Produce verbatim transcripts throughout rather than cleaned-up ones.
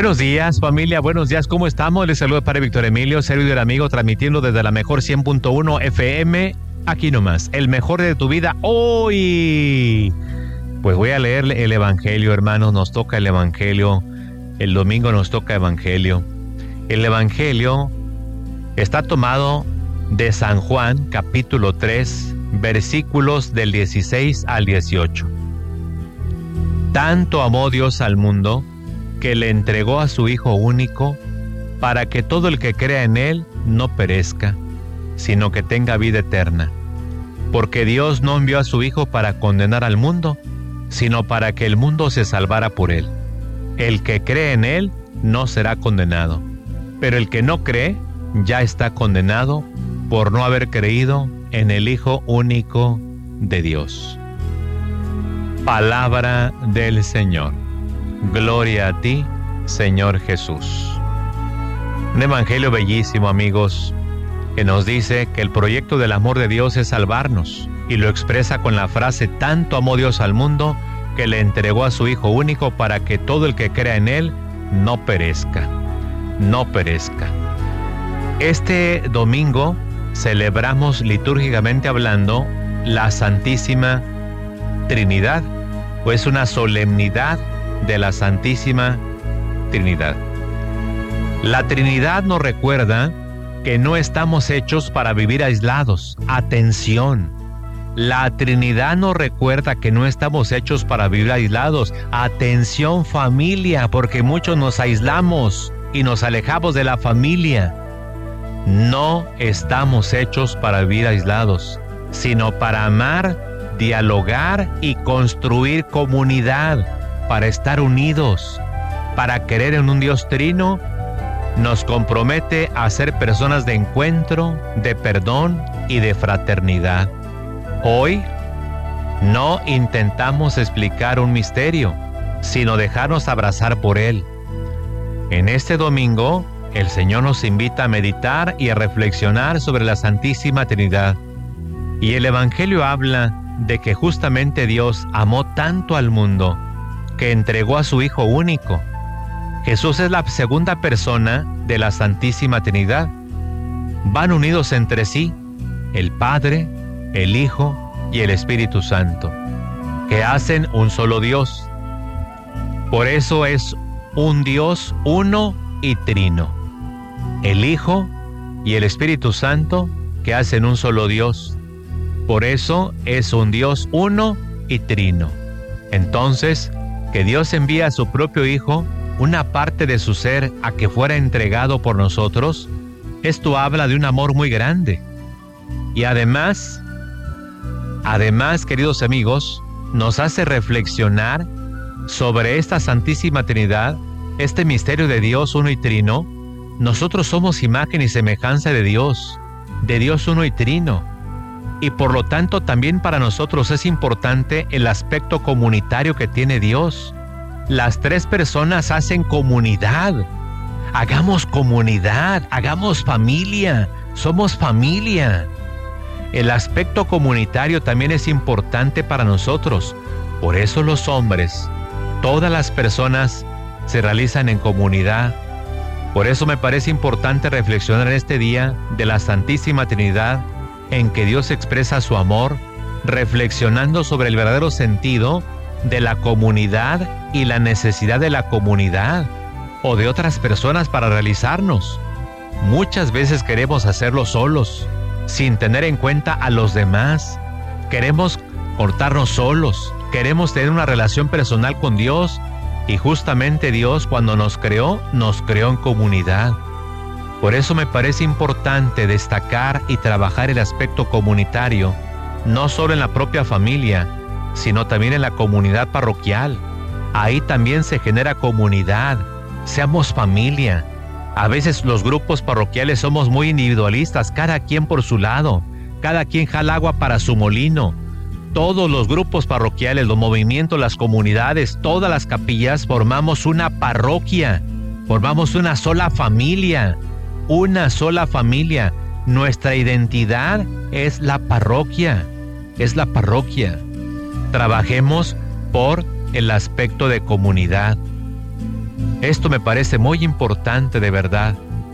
Buenos días, familia, buenos días, ¿cómo estamos? Les saluda el Padre Víctor Emilio, servidor amigo, transmitiendo desde la mejor cien punto uno F M, aquí nomás, el mejor de tu vida hoy. Pues voy a leerle el Evangelio, hermanos, nos toca el Evangelio, el domingo nos toca Evangelio. El Evangelio está tomado de San Juan, capítulo tres, versículos del dieciséis al dieciocho. Tanto amó Dios al mundo, que le entregó a su Hijo único, para que todo el que crea en Él no perezca, sino que tenga vida eterna. Porque Dios no envió a su Hijo para condenar al mundo, sino para que el mundo se salvara por Él. El que cree en Él no será condenado, pero el que no cree ya está condenado por no haber creído en el Hijo único de Dios. Palabra del Señor. Gloria a ti, Señor Jesús. Un evangelio bellísimo, amigos, que nos dice que el proyecto del amor de Dios es salvarnos, y lo expresa con la frase: tanto amó Dios al mundo que le entregó a su Hijo único para que todo el que crea en Él no perezca, no perezca. Este domingo celebramos litúrgicamente hablando la Santísima Trinidad, o es una solemnidad de la Santísima Trinidad. La Trinidad nos recuerda que no estamos hechos para vivir aislados. Atención. La Trinidad nos recuerda que no estamos hechos para vivir aislados. Atención, familia, porque muchos nos aislamos y nos alejamos de la familia. No estamos hechos para vivir aislados, sino para amar, dialogar y construir comunidad, para estar unidos, para creer en un Dios trino. Nos compromete a ser personas de encuentro, de perdón y de fraternidad. Hoy no intentamos explicar un misterio, sino dejarnos abrazar por él. En este domingo, el Señor nos invita a meditar y a reflexionar sobre la Santísima Trinidad. Y el Evangelio habla de que justamente Dios amó tanto al mundo que entregó a su Hijo único. Jesús es la segunda persona de la Santísima Trinidad. Van unidos entre sí el Padre, el Hijo y el Espíritu Santo, que hacen un solo Dios. Por eso es un Dios uno y trino. El Hijo y el Espíritu Santo, que hacen un solo Dios. Por eso es un Dios uno y trino. Entonces, que Dios envía a su propio Hijo, una parte de su ser, a que fuera entregado por nosotros, esto habla de un amor muy grande. Y además, además, queridos amigos, nos hace reflexionar sobre esta Santísima Trinidad, este misterio de Dios uno y trino. Nosotros somos imagen y semejanza de Dios, de Dios uno y trino. Y por lo tanto también para nosotros es importante el aspecto comunitario que tiene Dios. Las tres personas hacen comunidad. Hagamos comunidad, hagamos familia, somos familia. El aspecto comunitario también es importante para nosotros. Por eso los hombres, todas las personas se realizan en comunidad. Por eso me parece importante reflexionar en este día de la Santísima Trinidad, en que Dios expresa su amor, reflexionando sobre el verdadero sentido de la comunidad y la necesidad de la comunidad o de otras personas para realizarnos. Muchas veces queremos hacerlo solos, sin tener en cuenta a los demás. Queremos cortarnos solos, queremos tener una relación personal con Dios, y justamente Dios, cuando nos creó, nos creó en comunidad. Por eso me parece importante destacar y trabajar el aspecto comunitario, no solo en la propia familia, sino también en la comunidad parroquial. Ahí también se genera comunidad. Seamos familia. A veces los grupos parroquiales somos muy individualistas, cada quien por su lado, cada quien jala agua para su molino. Todos los grupos parroquiales, los movimientos, las comunidades, todas las capillas formamos una parroquia, formamos una sola familia. Una sola familia. Nuestra identidad es la parroquia, es la parroquia. Trabajemos por el aspecto de comunidad. Esto me parece muy importante de verdad.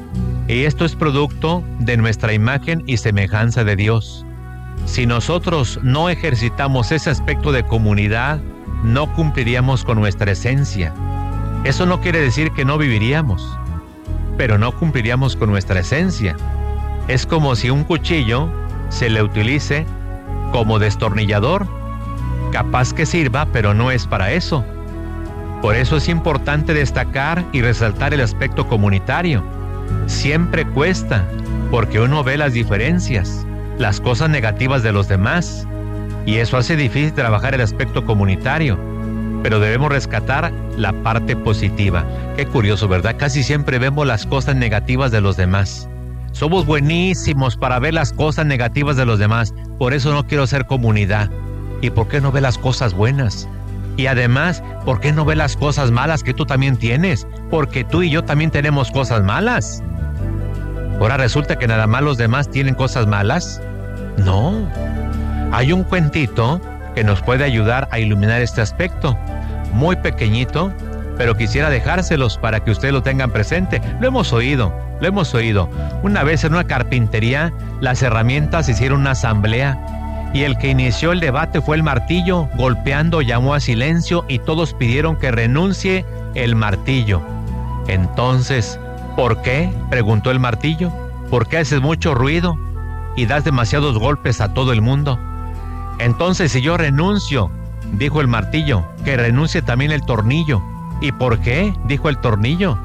Y esto es producto de nuestra imagen y semejanza de Dios. Si nosotros no ejercitamos ese aspecto de comunidad, no cumpliríamos con nuestra esencia. Eso no quiere decir que no viviríamos, pero no cumpliríamos con nuestra esencia. Es como si un cuchillo se le utilice como destornillador. Capaz que sirva, pero no es para eso. Por eso es importante destacar y resaltar el aspecto comunitario. Siempre cuesta, porque uno ve las diferencias, las cosas negativas de los demás, y eso hace difícil trabajar el aspecto comunitario, pero debemos rescatar la parte positiva. Qué curioso, ¿verdad? Casi siempre vemos las cosas negativas de los demás. Somos buenísimos para ver las cosas negativas de los demás, por eso no quiero ser comunidad. ¿Y por qué no ve las cosas buenas? Y además, ¿por qué no ve las cosas malas que tú también tienes? Porque tú y yo también tenemos cosas malas. Ahora resulta que nada más los demás tienen cosas malas. No. Hay un cuentito que nos puede ayudar a iluminar este aspecto. Muy pequeñito, pero quisiera dejárselos para que ustedes lo tengan presente. Lo hemos oído, lo hemos oído. Una vez en una carpintería, las herramientas hicieron una asamblea. Y el que inició el debate fue el martillo, golpeando llamó a silencio y todos pidieron que renuncie el martillo. Entonces, ¿por qué?, preguntó el martillo. ¿Por qué haces mucho ruido y das demasiados golpes a todo el mundo? Entonces, si yo renuncio, dijo el martillo, que renuncie también el tornillo. ¿Y por qué?, dijo el tornillo.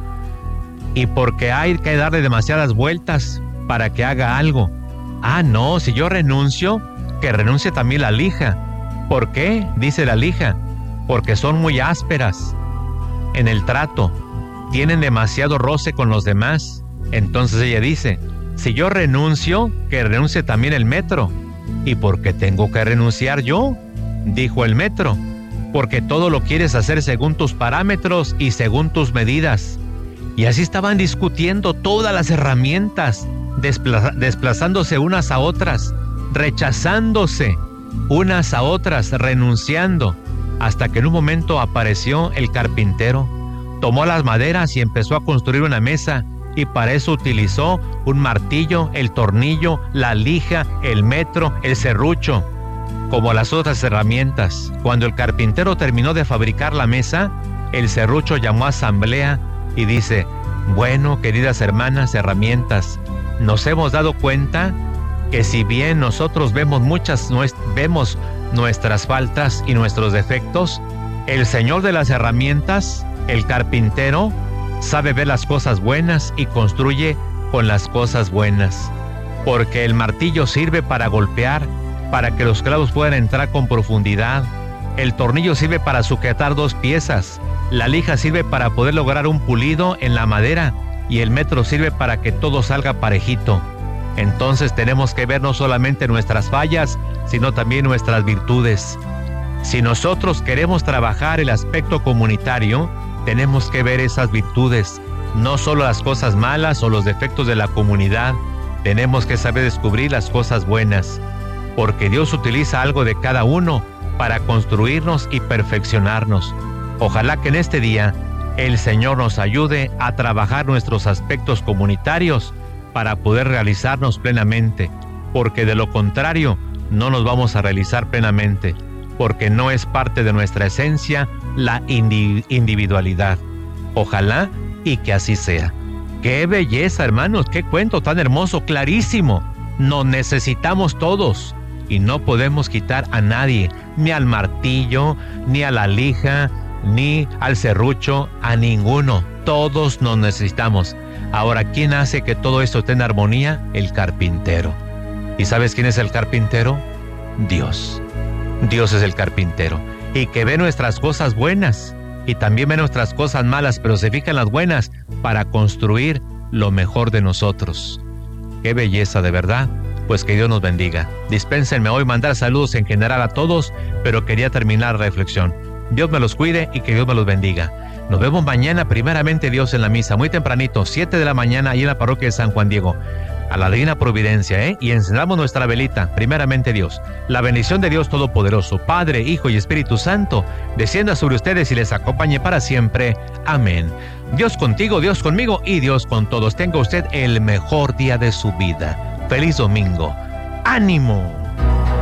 Y porque hay que darle demasiadas vueltas para que haga algo. Ah, no, si yo renuncio, que renuncie también la lija. ¿Por qué?, dice la lija. Porque son muy ásperas en el trato, tienen demasiado roce con los demás. Entonces ella dice, si yo renuncio, que renuncie también el metro. ¿Y por qué tengo que renunciar yo?, dijo el metro. Porque todo lo quieres hacer según tus parámetros y según tus medidas. Y así estaban discutiendo todas las herramientas, desplaza- desplazándose unas a otras, rechazándose unas a otras, renunciando, hasta que en un momento apareció el carpintero, tomó las maderas y empezó a construir una mesa, y para eso utilizó un martillo, el tornillo, la lija, el metro, el serrucho, como las otras herramientas. Cuando el carpintero terminó de fabricar la mesa, el serrucho llamó a asamblea y dice, bueno, queridas hermanas, herramientas, nos hemos dado cuenta que si bien nosotros vemos muchas, vemos nuestras faltas y nuestros defectos, el Señor de las herramientas, el carpintero, sabe ver las cosas buenas y construye con las cosas buenas. Porque el martillo sirve para golpear, para que los clavos puedan entrar con profundidad. El tornillo sirve para sujetar dos piezas. La lija sirve para poder lograr un pulido en la madera. Y el metro sirve para que todo salga parejito. Entonces tenemos que ver no solamente nuestras fallas, sino también nuestras virtudes. Si nosotros queremos trabajar el aspecto comunitario, tenemos que ver esas virtudes, no solo las cosas malas o los defectos de la comunidad. Tenemos que saber descubrir las cosas buenas, porque Dios utiliza algo de cada uno para construirnos y perfeccionarnos. Ojalá que en este día el Señor nos ayude a trabajar nuestros aspectos comunitarios para poder realizarnos plenamente, porque de lo contrario no nos vamos a realizar plenamente, porque no es parte de nuestra esencia la indi- individualidad. Ojalá y que así sea. ¡Qué belleza, hermanos! ¡Qué cuento tan hermoso! ¡Clarísimo! Nos necesitamos todos y no podemos quitar a nadie, ni al martillo, ni a la lija, ni al serrucho, a ninguno. Todos nos necesitamos. Ahora, ¿quién hace que todo esto esté en armonía? El carpintero. ¿Y sabes quién es el carpintero? Dios. Dios es el carpintero. Y que ve nuestras cosas buenas y también ve nuestras cosas malas, pero se fija en las buenas para construir lo mejor de nosotros. ¡Qué belleza, de verdad! Pues que Dios nos bendiga. Dispénsenme hoy mandar saludos en general a todos, pero quería terminar la reflexión. Dios me los cuide y que Dios me los bendiga. Nos vemos mañana, primeramente Dios, en la misa, muy tempranito, siete de la mañana, ahí en la parroquia de San Juan Diego. a la divina providencia, ¿eh? Y encendamos nuestra velita, primeramente Dios. La bendición de Dios Todopoderoso, Padre, Hijo y Espíritu Santo, descienda sobre ustedes y les acompañe para siempre. Amén. Dios contigo, Dios conmigo y Dios con todos. Tenga usted el mejor día de su vida. Feliz domingo. ¡Ánimo!